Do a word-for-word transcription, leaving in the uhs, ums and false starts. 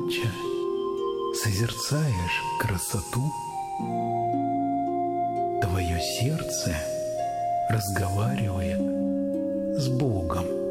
молча созерцаешь красоту, твое сердце разговаривает с Богом.